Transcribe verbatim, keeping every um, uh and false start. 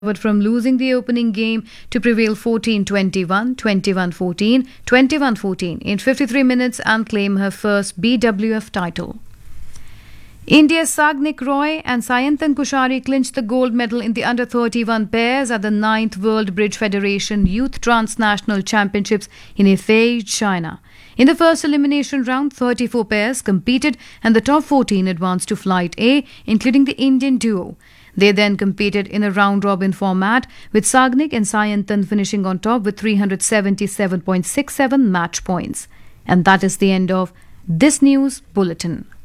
But from losing the opening game to prevail fourteen twenty-one, twenty-one fourteen, twenty-one fourteen in fifty-three minutes and claim her first B W F title. India's Sagnik Roy and Sayantan Kushari clinched the gold medal in the under thirty-one pairs at the ninth World Bridge Federation Youth Transnational Championships in Hefei, China. In the first elimination round, thirty-four pairs competed and the top fourteen advanced to Flight A, including the Indian duo. They then competed in a round-robin format, with Sagnik and Sayantan finishing on top with three hundred seventy-seven point six seven match points. And that is the end of this news bulletin.